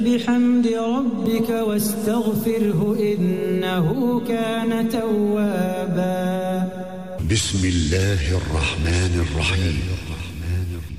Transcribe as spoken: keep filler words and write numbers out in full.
بحمد ربك واستغفره إنه كان توابا. بسم الله الرحمن الرحيم.